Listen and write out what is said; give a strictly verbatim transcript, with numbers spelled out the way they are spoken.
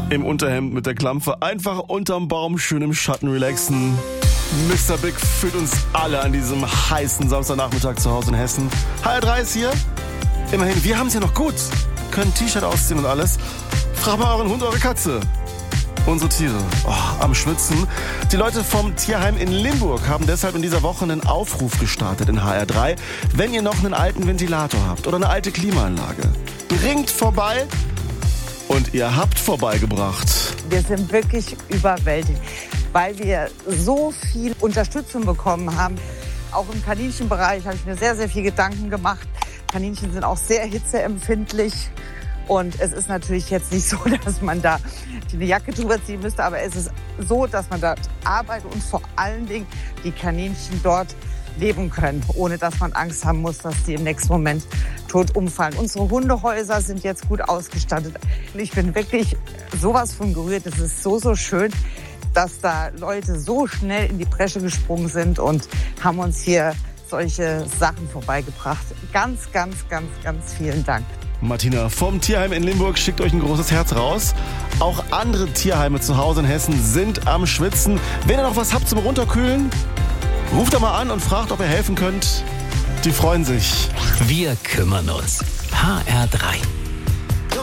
im Unterhemd mit der Klampfe, einfach unterm Baum schön im Schatten relaxen. Mister Big führt uns alle an diesem heißen Samstagnachmittag zu Hause in Hessen. H R drei ist hier. Immerhin, wir haben es ja noch gut. Können T-Shirt ausziehen und alles. Frag mal euren Hund, eure Katze. Unsere Tiere, oh, am Schwitzen. Die Leute vom Tierheim in Limburg haben deshalb in dieser Woche einen Aufruf gestartet in H R drei. Wenn ihr noch einen alten Ventilator habt oder eine alte Klimaanlage, bringt vorbei und ihr habt vorbeigebracht. Wir sind wirklich überwältigt, weil wir so viel Unterstützung bekommen haben. Auch im Kaninchenbereich habe ich mir sehr, sehr viel Gedanken gemacht. Kaninchen sind auch sehr hitzeempfindlich. Und es ist natürlich jetzt nicht so, dass man da eine Jacke drüber ziehen müsste, aber es ist so, dass man dort arbeitet und vor allen Dingen die Kaninchen dort leben können, ohne dass man Angst haben muss, dass die im nächsten Moment tot umfallen. Unsere Hundehäuser sind jetzt gut ausgestattet. Ich bin wirklich sowas von gerührt. Es ist so, so schön, dass da Leute so schnell in die Bresche gesprungen sind und haben uns hier solche Sachen vorbeigebracht. Ganz, ganz, ganz, ganz vielen Dank. Martina vom Tierheim in Limburg schickt euch ein großes Herz raus. Auch andere Tierheime zu Hause in Hessen sind am Schwitzen. Wenn ihr noch was habt zum Runterkühlen, ruft da mal an und fragt, ob ihr helfen könnt. Die freuen sich. Wir kümmern uns. H R drei.